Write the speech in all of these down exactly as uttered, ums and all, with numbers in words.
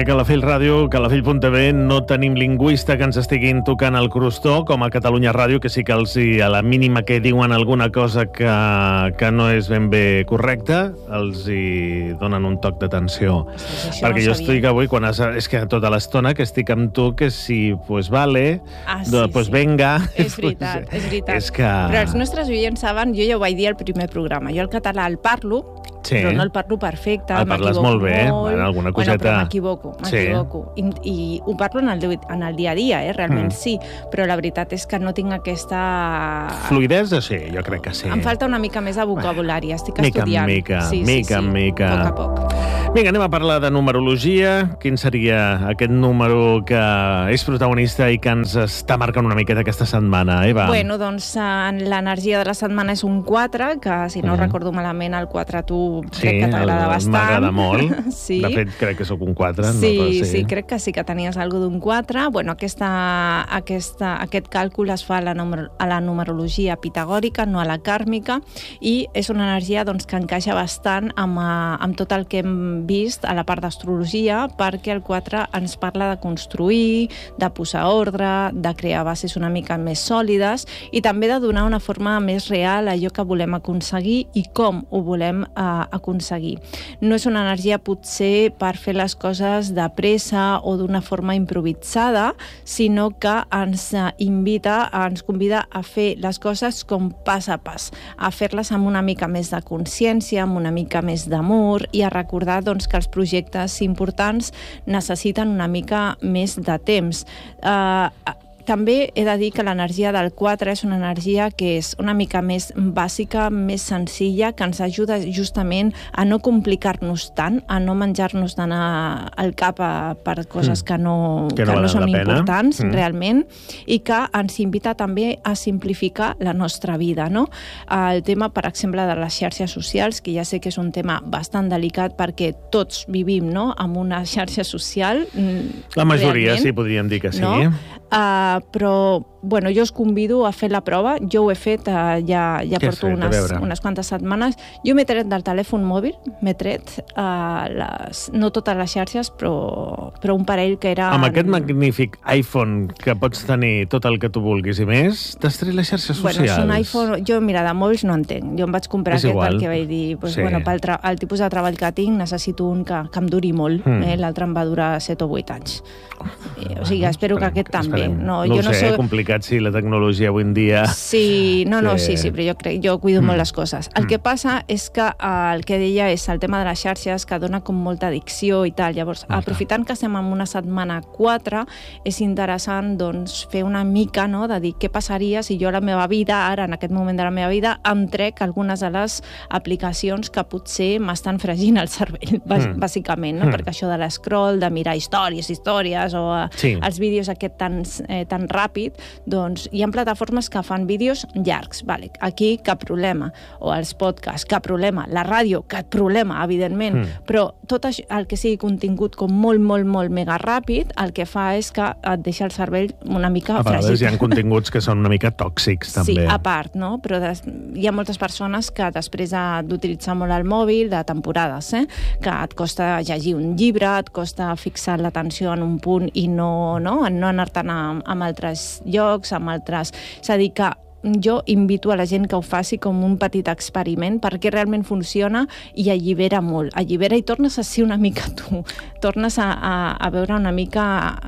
perquè a Calafell Ràdio, calafell punt t v, no tenim lingüista que ens estiguin tocant el crostó, com a Catalunya Ràdio, que sí que els, a la mínima que diuen alguna cosa que, que no és ben bé correcta, els hi donen un toc d'atenció. Això perquè no jo estic avui, quan has, és que tota l'estona que estic amb tu, que si, pues vale, ah, sí, doncs pues sí. venga. És veritat, és veritat. És que... Però els nostres oients saben, jo ja ho vaig dir al primer programa, jo el català el parlo, sí. però no el parlo perfecte, el parles m'equivoco molt bé, molt. Bueno, alguna coseta... Bueno, però m'equivoco, m'equivoco. Sí. I, I ho parlo en el, en el dia a dia, eh? Realment mm. sí, però la veritat és que no tinc aquesta... Fluidesa, sí, jo crec que sí. Em falta una mica més de vocabulari, estic mica estudiant. Mica, sí, mica, sí, sí, mica. A poc a poc. Vinga, anem a parlar de numerologia. Quin seria aquest número que és protagonista i que ens està marcant una miqueta aquesta setmana, Eva? Bueno, doncs l'energia de la setmana és un quatre, que si no mm. recordo malament, el quatre a tu sí, crec que t'agrada bastant. M'agrada molt. sí. De fet, crec que sóc un quatre. Sí, no, sí. sí, sí, crec que sí que tenies alguna d'un quatre. Bueno, aquesta, aquesta, aquest càlcul es fa a la, numer a la numerologia pitagòrica, no a la kàrmica, i és una energia doncs, que encaixa bastant amb, amb tot el que hem vist a la part d'astrologia, perquè el quatre ens parla de construir, de posar ordre, de crear bases una mica més sòlides i també de donar una forma més real a allò que volem aconseguir i com ho volem eh, aconseguir. No és una energia potser per fer les coses de pressa o d'una forma improvisada, sinó que ens invita, ens convida a fer les coses com pas a pas, a fer-les amb una mica més de consciència, amb una mica més d'amor i a recordar doncs, que els projectes importants necessiten una mica més de temps. Uh, També he de dir que l'energia del quatre és una energia que és una mica més bàsica, més senzilla, que ens ajuda justament a no complicar-nos tant, a no menjar-nos d'anar al cap a, per coses que no, que no, que no són importants, mm. realment, i que ens invita també a simplificar la nostra vida, no? El tema, per exemple, de les xarxes socials, que ja sé que és un tema bastant delicat perquè tots vivim, no?, amb una xarxa social. La majoria, realment, sí, podríem dir que sí. No? Uh, però, bueno, jo us convido a fer la prova. Jo ho he fet, uh, ja, ja porto fet, unes, unes quantes setmanes. Jo m'he tret del telèfon mòbil, m'he tret uh, les, no totes les xarxes, però, però un parell que era... Amb aquest magnífic iPhone que pots tenir tot el que tu vulguis i més, t'has tret les xarxes socials? Bueno, és un iPhone... Jo, mira, de mòbils no entenc. Jo em vaig comprar és aquest igual. Perquè vaig dir, pues, sí. bueno, pel tra... el tipus de treball que tinc necessito un que, que em duri molt. Mm. Eh? L'altre em va durar set o vuit anys. Eh, o sigui, espero esperem, que aquest també. No, no jo ho sé, no soc... complicat, sí, la tecnologia avui en dia... Sí, no, no, que... sí, sí, però jo crec, jo cuido mm. molt les coses. El mm. que passa és que uh, el que deia és el tema de les xarxes, que dona com molta addicció i tal. Llavors, okay. aprofitant que estem en una setmana quatre, és interessant, doncs, fer una mica, no?, de dir què passaria si jo a la meva vida, ara, en aquest moment de la meva vida, em trec algunes de les aplicacions que potser m'estan fregint el cervell, mm. bàsicament, no? Mm. Perquè això de l'escroll, de mirar històries, històries, o uh, sí. els vídeos aquest tan, eh, tan ràpid, doncs hi ha plataformes que fan vídeos llargs, vale, aquí cap problema, o els podcasts, cap problema, la ràdio, cap problema, evidentment, mm. però tot això, el que sigui contingut com molt, molt, molt mega ràpid, el que fa és que et deixa el cervell una mica fregit. A vegades hi ha continguts que són una mica tòxics, també. Sí, a part, no? Però des, hi ha moltes persones que després d'utilitzar molt el mòbil, de temporades, eh? que et costa llegir un llibre, et costa fixar l'atenció en un punt i no, no? no anar-te'n amb, amb altres llocs, amb altres... És a dir, que jo invito a la gent que ho faci com un petit experiment perquè realment funciona i allibera molt. Allibera i tornes a ser una mica tu. Tornes a, a, a veure una mica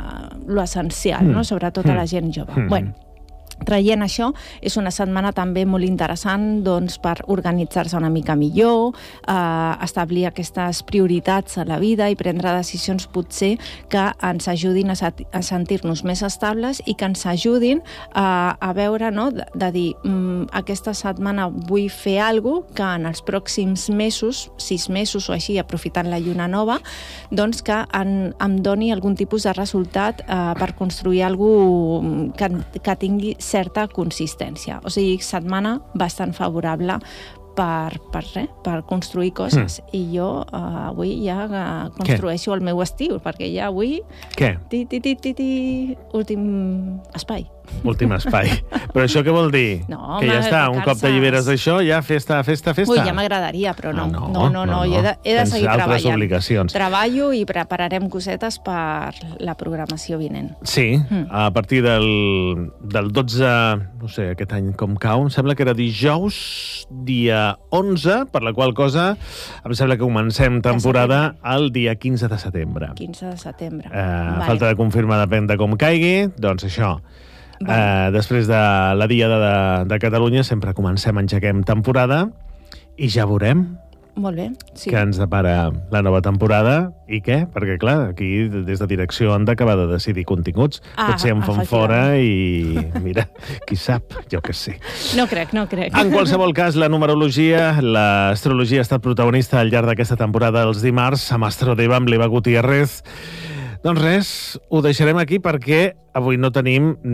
lo essencial, mm. no? Sobretot a la gent jove. Mm. Bueno, traient això, és una setmana també molt interessant doncs, per organitzar-se una mica millor, eh, establir aquestes prioritats a la vida i prendre decisions potser que ens ajudin a, a sentir-nos més estables i que ens ajudin a, a veure, no?, de, de dir mm, aquesta setmana vull fer alguna cosa que en els pròxims mesos, sis mesos o així, aprofitant la lluna nova, doncs que en, em doni algun tipus de resultat eh, per construir alguna cosa que, que tingui certa consistència. O sigui, setmana bastant favorable per, per, res, per construir coses. Mm. I jo uh, avui ja uh, construeixo Què? el meu estiu, perquè ja avui... Què? Ti, ti, ti, ti, ti, últim espai. Últim espai. Però això què vol dir? No, que ja home, està, un cop t'alliberes d'això, ja festa, festa, festa. Ui, ja m'agradaria, però no. Ah, no, no, no, no, no, he de, he de Tens seguir altres treballant. obligacions. Treballo i prepararem cosetes per la programació vinent. Sí, Mm. a partir del, del dotze, no sé, aquest any com cau, em sembla que era dijous, dia onze, per la qual cosa em sembla que comencem temporada el dia quinze de setembre. quinze de setembre. Eh, Vale. falta de confirmar, depèn de com caigui, doncs això. Eh, després de la Diada de, de Catalunya sempre comencem, engeguem temporada i ja veurem Molt bé, sí. que ens depara la nova temporada i què? Perquè, clar, aquí des de direcció han d'acabar de decidir continguts. Ah, Potser em fan efectivament. fora i, mira, qui sap, jo què sé. No crec, no crec. En qualsevol cas, la numerologia, l'astrologia ha estat protagonista al llarg d'aquesta temporada els dimarts amb Astrodeva, amb l'Eva Gutiérrez. Doncs res, ho deixarem aquí perquè avui no tenim